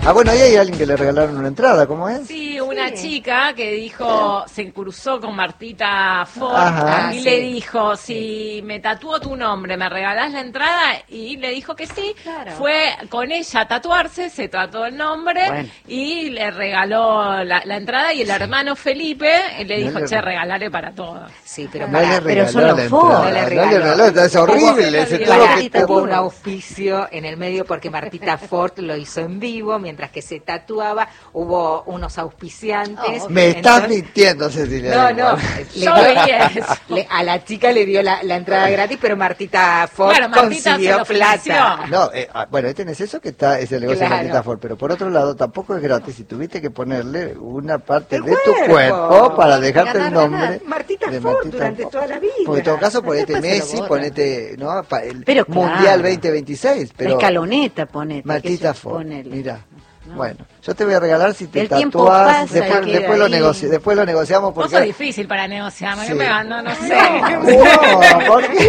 Ah, bueno, ahí hay alguien que le regalaron una entrada, ¿cómo es? Sí, una chica que dijo, se cruzó con Martita Ford y le dijo, si me tatúo tu nombre, ¿me regalás la entrada? Y le dijo que sí. Claro. Fue con ella a tatuarse, se tatuó el nombre y le regaló la entrada, y el hermano Felipe le dijo, regalale para todos. Sí, pero pero solo Ford. No le regaló. Es horrible. Hubo un auspicio en el medio porque Martita Ford lo hizo en vivo, mientras que se tatuaba, hubo unos auspiciantes. Me estás mintiendo, Cecilia. No, a la chica le dio la entrada gratis, pero Martita Ford consiguió plata. No, bueno, tenés eso que es el negocio de Martita Ford, pero por otro lado tampoco es gratis, y tuviste que ponerle una parte de tu cuerpo para dejarte el nombre Martita Ford durante toda la vida. Porque en todo caso ponete Messi, ponete el Mundial 2026, pero la escaloneta ponete. Martita Ford, mira. Bueno, yo te voy a regalar si te tatúas, después lo negociamos porque... Vos sos difícil para negociar, no sé. ¿Por qué?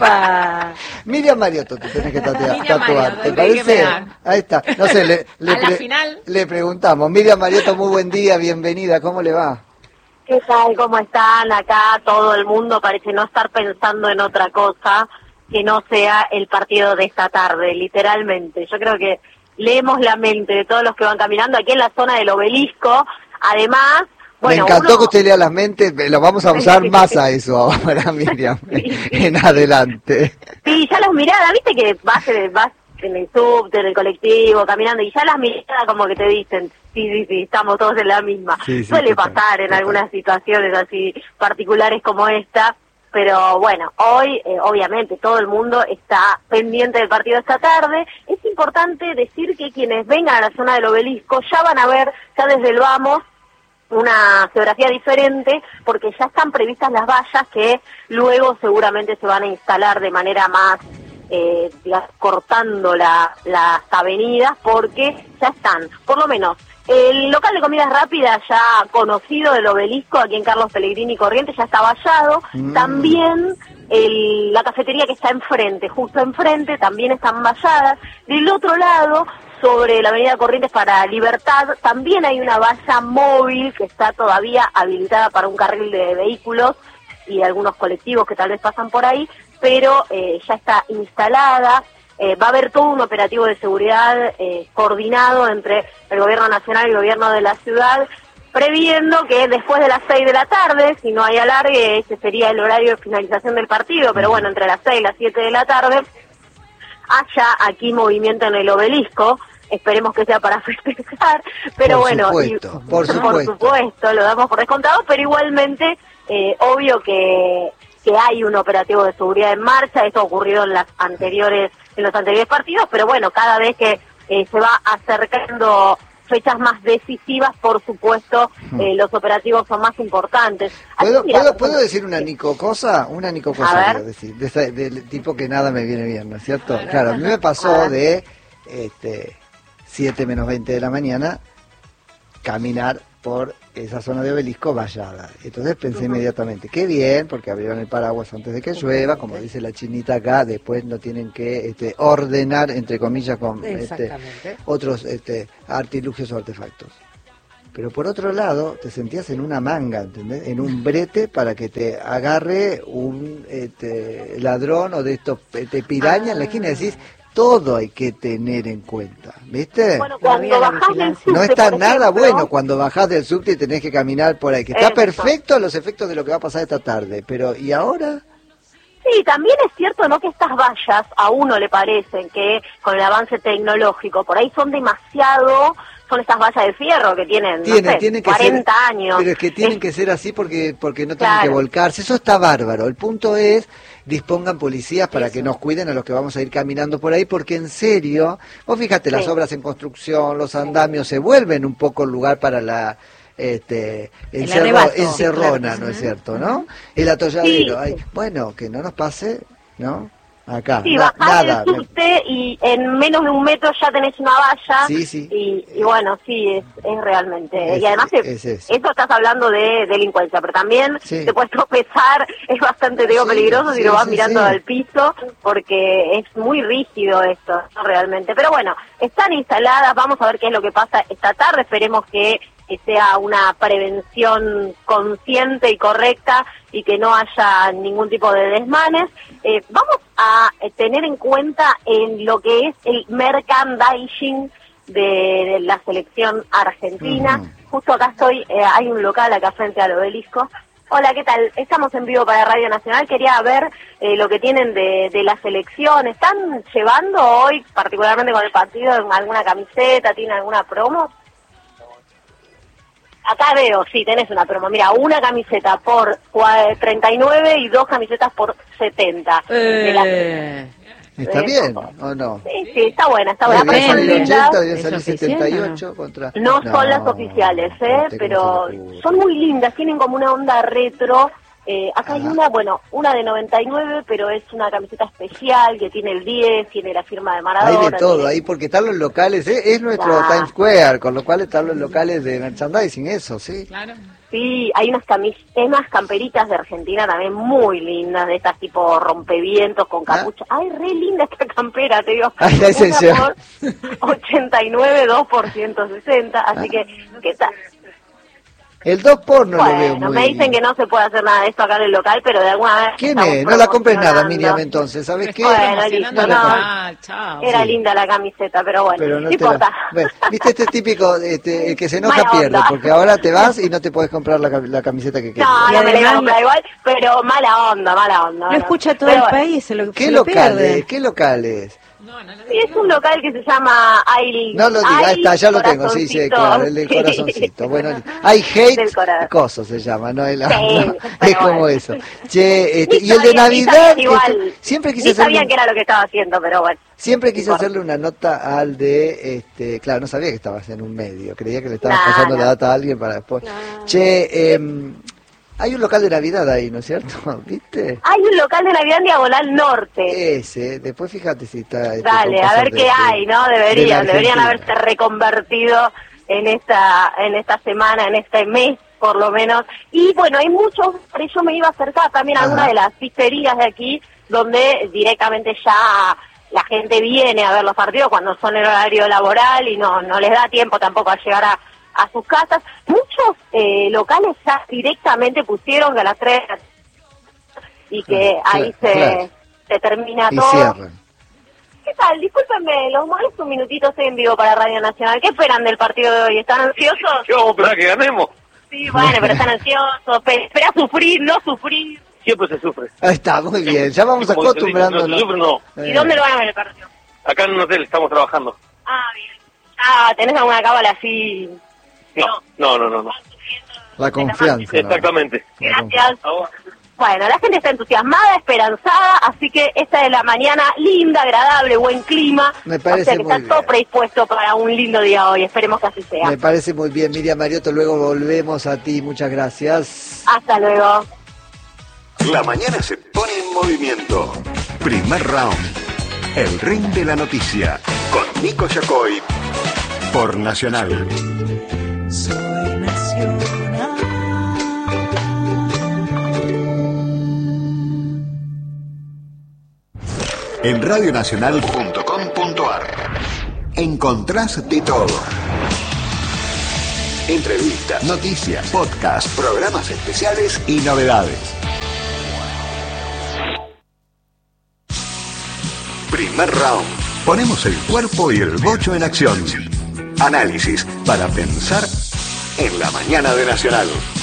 Miriam Mariotto, te tenés que tatuar, ¿te parece? Ahí está, no sé, le preguntamos. Miriam Mariotto, muy buen día, bienvenida, ¿cómo le va? ¿Qué tal? ¿Cómo están? Acá todo el mundo parece no estar pensando en otra cosa que no sea el partido de esta tarde, literalmente. Yo creo que leemos la mente de todos los que van caminando aquí en la zona del Obelisco. Además, bueno, me encantó que usted lea las mentes, lo vamos a usar más a eso ahora, Miriam, en adelante. Sí, ya las miradas, viste que vas en el subte, en el colectivo, caminando, y ya las miradas como que te dicen, sí, estamos todos en la misma. Suele pasar en algunas situaciones así particulares como esta. Pero bueno, hoy obviamente todo el mundo está pendiente del partido esta tarde. Es importante decir que quienes vengan a la zona del Obelisco ya van a ver, ya desde el vamos, una geografía diferente, porque ya están previstas las vallas que luego seguramente se van a instalar de manera más, cortando las avenidas, porque ya están, por lo menos, el local de comidas rápidas ya conocido del Obelisco, aquí en Carlos Pellegrini Corrientes, ya está vallado. También la cafetería que está enfrente, justo enfrente, también están valladas. Del otro lado, sobre la avenida Corrientes para Libertad, también hay una valla móvil que está todavía habilitada para un carril de vehículos y algunos colectivos que tal vez pasan por ahí, pero ya está instalada. Va a haber todo un operativo de seguridad coordinado entre el gobierno nacional y el gobierno de la ciudad, previendo que después de las 6 de la tarde, si no hay alargue, ese sería el horario de finalización del partido, pero bueno, entre las 6 y las 7 de la tarde, haya aquí movimiento en el Obelisco. Esperemos que sea para festejar, pero por supuesto, lo damos por descontado, pero igualmente, obvio que hay un operativo de seguridad en marcha. Esto ha ocurrido en los anteriores partidos, pero bueno, cada vez que se va acercando fechas más decisivas, por supuesto, los operativos son más importantes. ¿Puedo decir una nicocosa? Una nicocosa, quiero decir, del tipo que nada me viene bien, ¿no es cierto? Claro, a mí me pasó de 7 menos 20 de la mañana caminar por esa zona de Obelisco vallada. Entonces pensé inmediatamente, qué bien, porque abrieron el paraguas antes de que llueva, como dice la chinita acá, después no tienen que ordenar, entre comillas, con otros artilugios o artefactos. Pero por otro lado, te sentías en una manga, ¿entendés? En un brete para que te agarre un ladrón o de estos piraña en la esquina y decís, todo hay que tener en cuenta, ¿viste? Bueno, cuando bajás del subte, no está nada bueno cuando bajás del subte y tenés que caminar por ahí, que está perfecto a los efectos de lo que va a pasar esta tarde, pero ¿y ahora? Sí, también es cierto, ¿no?, que estas vallas a uno le parecen que con el avance tecnológico por ahí son estas vallas de fierro que tienen 40 años. Pero es que tienen que ser así porque no tienen que volcarse. Eso está bárbaro. El punto es, dispongan policías para que nos cuiden a los que vamos a ir caminando por ahí, porque en serio, vos fíjate, las obras en construcción, los andamios se vuelven un poco el lugar para la encerrona, ¿no es cierto? ¿No? El atolladero. Bueno, que no nos pase, ¿no? Acá, sí, bajás del subte y en menos de 1 metro ya tenés una valla. Sí. Y bueno, sí, es realmente. Y además eso estás hablando de delincuencia, pero también te puedes tropezar, es bastante peligroso si lo vas mirando al piso, porque es muy rígido esto, ¿no? Realmente. Pero bueno, están instaladas, vamos a ver qué es lo que pasa esta tarde, esperemos que sea una prevención consciente y correcta y que no haya ningún tipo de desmanes. Vamos a tener en cuenta en lo que es el merchandising de la selección argentina. Justo acá estoy, hay un local acá frente al Obelisco. Hola, ¿qué tal? Estamos en vivo para Radio Nacional. Quería ver lo que tienen de la selección. ¿Están llevando hoy, particularmente con el partido, alguna camiseta? ¿Tienen alguna promo? Acá veo, sí, tenés una promo. Mira, una camiseta por 39 y 2 camisetas por 70. ¿Está bien o no? Sí, está buena. Debe salir 80, debe salir 78 contra... No son las oficiales, pero son muy lindas, tienen como una onda retro. Acá hay una de 99, pero es una camiseta especial que tiene el 10, tiene la firma de Maradona. Hay de todo, ahí porque están los locales, es nuestro Times Square, con lo cual están los locales de merchandising, eso, sí. Claro. Sí, hay unas camperitas de Argentina también muy lindas, de estas tipo rompevientos con capucha. Ay, re linda esta campera, te digo. Una por 89, 2 por 160, así que, ¿qué tal? El 2 por no lo veo muy me dicen que no se puede hacer nada de esto acá en el local, pero de alguna manera... ¿Quién es? No la compres nada, Miriam, entonces, ¿sabes qué? Bueno, listo, era linda la camiseta, pero bueno, no importa. Bueno, viste, este es típico, el que se enoja pierde, porque ahora te vas y no te podés comprar la camiseta que quieres. No me la compra igual, pero mala onda. No escucha todo el país, ¿Qué locales? ¿Qué locales? Sí, es un local que se llama No lo diga, ahí está, ya lo tengo, sí, claro, el del corazoncito. Bueno, I hate coso se llama, ¿no? Es como eso. Che, y el de Navidad, siempre quise hacerle... sabía que era lo que estaba haciendo, pero bueno. Siempre quise hacerle una nota al de, claro, no sabía que estabas en un medio, creía que le estabas pasando la data a alguien para después. Che, hay un local de Navidad ahí, ¿no es cierto? ¿Viste? Hay un local de Navidad en Diagonal Norte. Ese, después fíjate si está... Dale, a ver qué hay, ¿no? Deberían haberse reconvertido en esta semana, en este mes, por lo menos. Y bueno, hay muchos, yo me iba a acercar también a alguna de las pizzerías de aquí, donde directamente ya la gente viene a ver los partidos cuando son en horario laboral y no les da tiempo tampoco a llegar a sus casas. Muchos locales ya directamente pusieron que a las 3 y que ahí se termina y todo. Cierran. ¿Qué tal? Discúlpenme, los molesto un minutito, estoy en vivo para Radio Nacional. ¿Qué esperan del partido de hoy? ¿Están ansiosos? ¿Qué vamos a esperar que ganemos? Sí, bueno, pero están ansiosos. ¿Espera sufrir, no sufrir? Siempre se sufre. Ahí está, muy bien. Ya vamos acostumbrándonos. No se sufre, no. ¿Y dónde lo van a ver el partido? Acá en un hotel, estamos trabajando. Ah, bien. ¿Tenés alguna cábala así? No. La confianza. Exactamente. Gracias. Bueno, la gente está entusiasmada, esperanzada, así que esta es la mañana linda, agradable, buen clima. Me parece, o sea que está todo predispuesto para un lindo día hoy, esperemos que así sea. Me parece muy bien, Miriam Mariotto, luego volvemos a ti, muchas gracias. Hasta luego. La mañana se pone en movimiento. Primer round. El ring de la noticia. Con Nico Yacoy. Por Nacional. Soy Nacional. En radionacional.com.ar encontrás de todo. Entrevistas, noticias, podcasts, programas especiales y novedades. Primer round. Ponemos el cuerpo y el bocho en acción. Análisis para pensar en la mañana de Nacional.